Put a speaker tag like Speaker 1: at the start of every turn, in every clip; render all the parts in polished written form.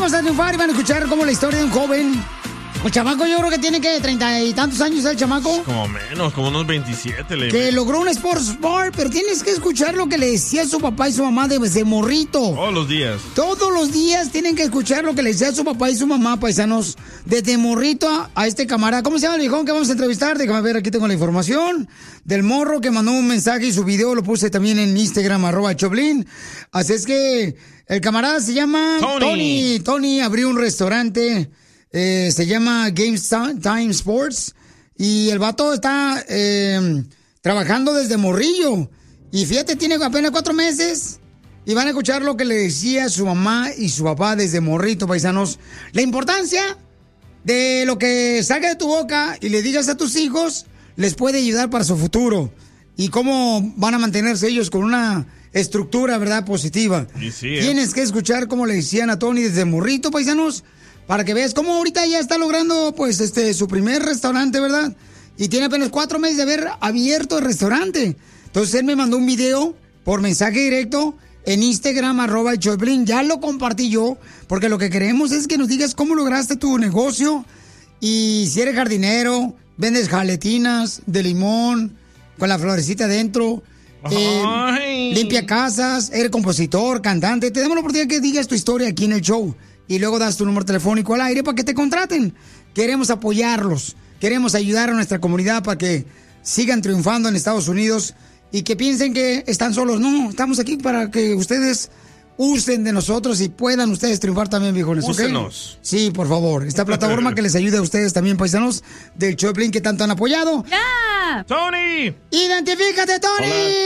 Speaker 1: venimos a triunfar y van a escuchar como la historia de un joven. El chamaco yo creo que tiene que 30 y tantos años el chamaco.
Speaker 2: Como menos, como unos 27.
Speaker 1: Que logró un sports bar, pero tienes que escuchar lo que le decía su papá y su mamá desde morrito.
Speaker 2: Todos los días.
Speaker 1: Todos los días tienen que escuchar lo que le decía su papá y su mamá, paisanos. Desde morrito a este camarada. ¿Cómo se llama el viejón que vamos a entrevistar? Déjame ver, aquí tengo la información. Del morro que mandó un mensaje y su video lo puse también en Instagram, @Choplin. Así es que el camarada se llama Tony. Tony abrió un restaurante. Se llama Game Time Sports y el vato está trabajando desde morrillo y fíjate, tiene apenas 4 meses y van a escuchar lo que le decía su mamá y su papá desde morrito, paisanos. La importancia de lo que salga de tu boca y le digas a tus hijos les puede ayudar para su futuro y cómo van a mantenerse ellos con una estructura, ¿verdad?, positiva.
Speaker 2: Sí,
Speaker 1: Tienes que escuchar cómo le decían a Tony desde morrito, paisanos, para que veas cómo ahorita ya está logrando, pues, su primer restaurante, ¿verdad? Y tiene apenas 4 meses de haber abierto el restaurante. Entonces, él me mandó un video por mensaje directo en Instagram, @Choplin. Ya lo compartí yo, porque lo que queremos es que nos digas cómo lograste tu negocio. Y si eres jardinero, vendes jaletinas de limón con la florecita adentro, limpia casas, eres compositor, cantante. Te damos la oportunidad que digas tu historia aquí en el show. Y luego das tu número telefónico al aire para que te contraten. Queremos apoyarlos. Queremos ayudar a nuestra comunidad para que sigan triunfando en Estados Unidos y que piensen que están solos. No, estamos aquí para que ustedes usen de nosotros y puedan ustedes triunfar también, viejones.
Speaker 2: Úsenos.
Speaker 1: Sí, por favor. Esta plataforma que les ayude a ustedes también, paisanos del Choplin, que tanto han apoyado.
Speaker 3: ¡Ya!
Speaker 2: ¡Tony!
Speaker 1: ¡Identifícate, Tony!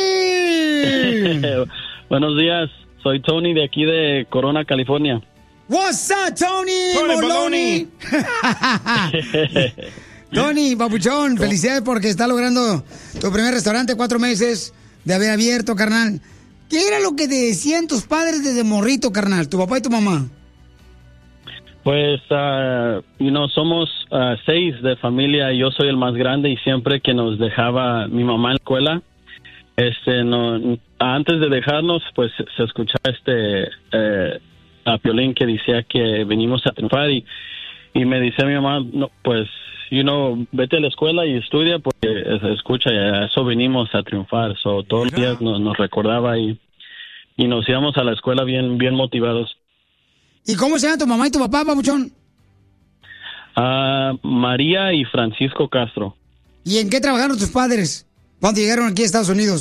Speaker 4: Buenos días. Soy Tony de aquí de Corona, California.
Speaker 1: What's up, Tony Moloney? Tony, papuchón, felicidades porque está logrando tu primer restaurante, 4 meses de haber abierto, carnal. ¿Qué era lo que te decían tus padres desde morrito, carnal, tu papá y tu mamá?
Speaker 4: Pues, somos 6 de familia. Yo soy el más grande y siempre que nos dejaba mi mamá en la escuela, antes de dejarnos, pues se escuchaba a Piolín que decía que venimos a triunfar y me decía mi mamá, no, pues, vete a la escuela y estudia porque escucha, a eso venimos a triunfar. Todos los días nos recordaba y nos íbamos a la escuela bien motivados.
Speaker 1: ¿Y cómo se llaman tu mamá y tu papá, papuchón?
Speaker 4: María y Francisco Castro.
Speaker 1: ¿Y en qué trabajaron tus padres cuando llegaron aquí a Estados Unidos?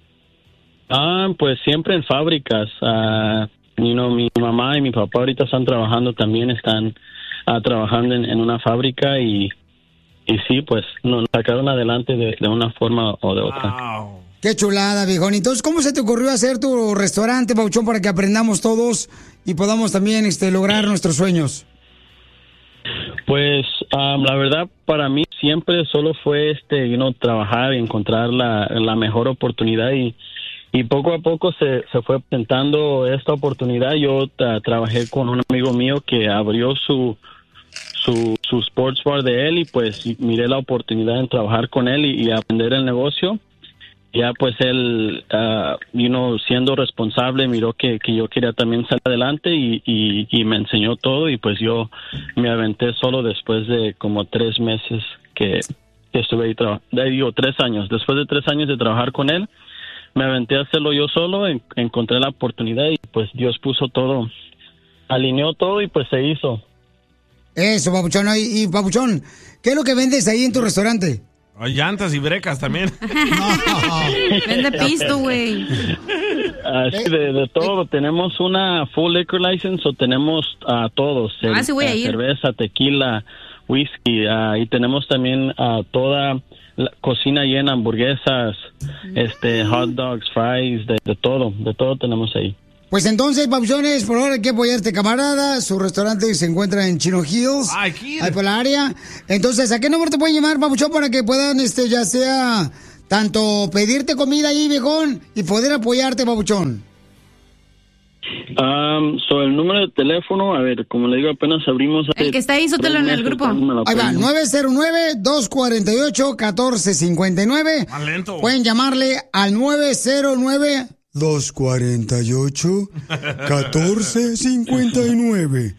Speaker 4: Pues siempre en fábricas. Mi mamá y mi papá ahorita están trabajando también, están trabajando en una fábrica y sí, pues nos sacaron adelante de una forma o de otra.
Speaker 2: Wow.
Speaker 1: Qué chulada, viejón. Entonces, ¿cómo se te ocurrió hacer tu restaurante, papuchón, para que aprendamos todos y podamos también lograr nuestros sueños?
Speaker 4: Pues la verdad para mí siempre solo fue trabajar y encontrar la mejor oportunidad y poco a poco se fue presentando esta oportunidad. Yo trabajé con un amigo mío que abrió su sports bar de él y pues miré la oportunidad en trabajar con él y aprender el negocio. Ya pues él, siendo responsable, miró que yo quería también salir adelante y me enseñó todo y pues yo me aventé solo después de como 3 meses que estuve ahí 3 años. Después de 3 años de trabajar con él, me aventé a hacerlo yo solo, encontré la oportunidad y pues Dios puso todo, alineó todo y pues se hizo.
Speaker 1: Eso, papuchón. Y papuchón, ¿qué es lo que vendes ahí en tu restaurante?
Speaker 2: Hay llantas y brecas también.
Speaker 3: Vende pisto, güey.
Speaker 4: De todo. Tenemos una full liquor license o tenemos todos.
Speaker 3: Sí voy a ir.
Speaker 4: Cerveza, tequila, whisky. Y tenemos también toda la cocina llena, hamburguesas, hot dogs, fries, de todo tenemos ahí.
Speaker 1: Pues entonces, papuchones, por ahora hay que apoyar a este camarada. Su restaurante se encuentra en Chino Hills, ahí por la área. Entonces, ¿a qué número te pueden llamar, papuchón, para que puedan, ya sea, tanto pedirte comida ahí, viejón, y poder apoyarte, papuchón?
Speaker 4: El número de teléfono, a ver, como le digo, apenas abrimos...
Speaker 3: El que está ahí, sótelo en el grupo.
Speaker 1: Ahí va, 909-248-1459.
Speaker 2: Más lento.
Speaker 1: Pueden llamarle al 909 909-248-1459.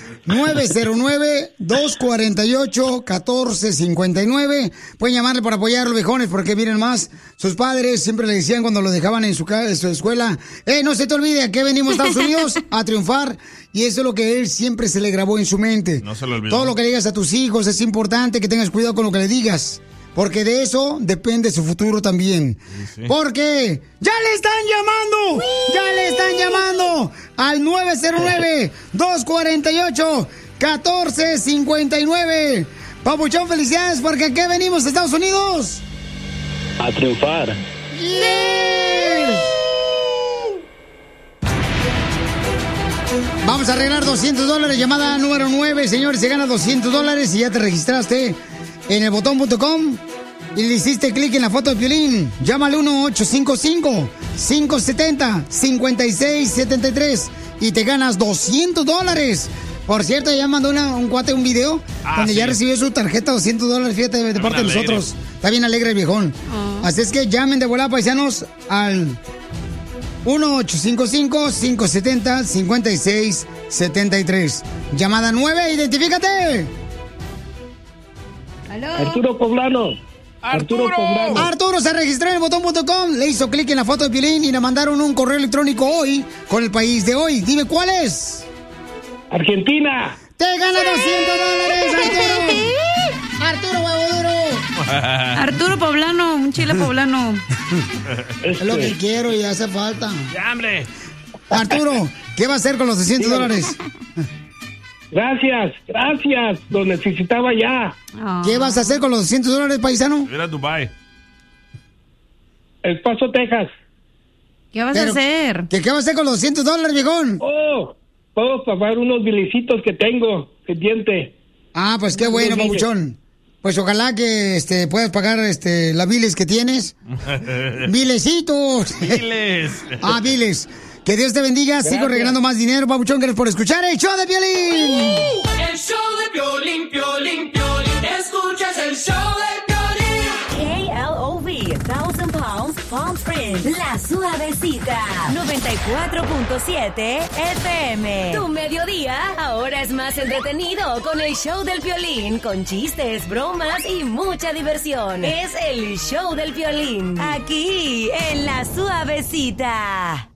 Speaker 1: 909-248-1459. Pueden llamarle para apoyar a los viejones, porque miren más, sus padres siempre le decían cuando lo dejaban en su escuela, no se te olvide, ¿a qué venimos a Estados Unidos? A triunfar. Y eso es lo que él siempre se le grabó en su mente.
Speaker 2: No se lo olvidó.
Speaker 1: Todo lo que le digas a tus hijos es importante que tengas cuidado con lo que le digas. Porque de eso depende su futuro también. Sí. Porque ¡ya le están llamando! ¡Ya le están llamando! Al 909-248-1459. Papuchón, felicidades, porque aquí venimos a Estados Unidos.
Speaker 4: A triunfar.
Speaker 1: ¡Yes! Vamos a arreglar $200. Llamada número 9, señores. Se gana $200 y ya te registraste en elbotón.com y le hiciste clic en la foto de Piolín. Llama al 1-855-570-5673 y te ganas $200. Por cierto, ya mandó un cuate un video donde ya recibió su tarjeta $200, fíjate, de parte de nosotros. Está bien alegre el viejón. Así es que llamen de volada, paisanos, al 1-855-570-5673. Llamada 9, identifícate.
Speaker 3: ¿Aló?
Speaker 5: Arturo Poblano.
Speaker 1: Arturo se registró en el botón.com, le hizo clic en la foto de Piolín y le mandaron un correo electrónico hoy con el país de hoy. Dime cuál es.
Speaker 5: Argentina.
Speaker 1: ¡Te gana $200, Arturo! ¡Arturo, huevo duro!
Speaker 3: Arturo Poblano, un chile poblano.
Speaker 1: Es lo que quiero y hace falta.
Speaker 2: ¡Ya, hombre!
Speaker 1: Arturo, ¿qué va a hacer con los $200?
Speaker 5: Gracias. Lo necesitaba ya.
Speaker 1: ¿Qué vas a hacer con los $200, paisano?
Speaker 2: Ir a Dubai.
Speaker 5: El Paso, Texas.
Speaker 3: ¿Qué vas a hacer?
Speaker 1: ¿Qué vas a hacer con los $200, viejón?
Speaker 5: Puedo pagar unos bilecitos que tengo pendiente.
Speaker 1: Ah, pues qué bueno, papuchón. Pues ojalá que puedas pagar las biles que tienes. ¡Bilecitos!
Speaker 2: ¡Biles!
Speaker 1: Biles. Que Dios te bendiga. Gracias. Sigo regalando más dinero, papuchón. Gracias por escuchar el show de Piolín.
Speaker 6: El show de Piolín, Piolín, Piolín. Escuchas el show de Piolín.
Speaker 7: KLOV, 1000 Pounds, Palm Springs, La Suavecita, 94.7 FM. Tu mediodía ahora es más entretenido con el show del Piolín, con chistes, bromas y mucha diversión. Es el show del Piolín, aquí en La Suavecita.